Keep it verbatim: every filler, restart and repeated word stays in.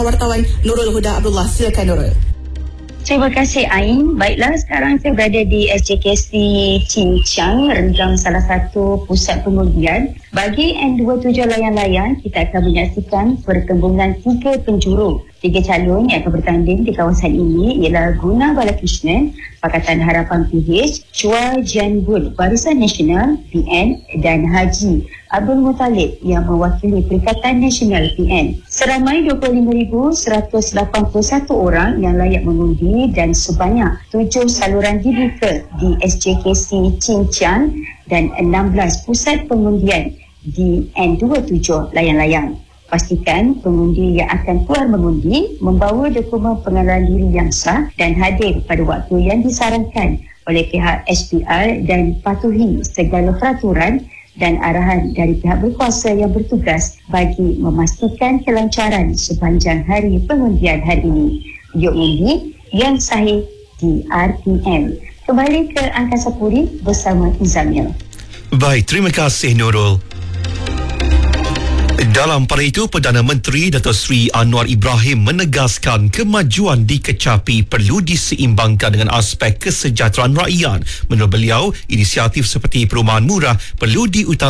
wartawan Nurul Huda Abdullah. Silakan Nurul. Terima kasih Ain. Baiklah, sekarang saya berada di S J K C Cincang, Renggang, salah satu pusat pengundian. Bagi N dua puluh tujuh layang-layang, kita akan menyaksikan perkembangan tiga penjuru. Tiga calon yang akan bertanding di kawasan ini ialah Guna Balakrishnan, Pakatan Harapan P H, Chua Jian Bun, Barisan Nasional P N, dan Haji Abdul Muttalib yang mewakili Perikatan Nasional P N. Seramai dua puluh lima ribu seratus lapan puluh satu orang yang layak mengundi dan sebanyak tujuh saluran dibuka di S J K C Cincang dan enam belas pusat pengundian di N dua puluh tujuh layang-layang. Pastikan pengundi yang akan keluar mengundi membawa dokumen pengenalan diri yang sah dan hadir pada waktu yang disarankan oleh pihak S P R dan patuhi segala peraturan dan arahan dari pihak berkuasa yang bertugas bagi memastikan kelancaran sepanjang hari pengundian hari ini. Yuk undi yang sahih di R P M. Kembali ke Angkasa Puri bersama Izamil. Baik, terima kasih Nurul. Dalam pada itu, Perdana Menteri Datuk Seri Anwar Ibrahim menegaskan kemajuan di Kecapi perlu diseimbangkan dengan aspek kesejahteraan rakyat. Menurut beliau, inisiatif seperti perumahan murah perlu diutamakan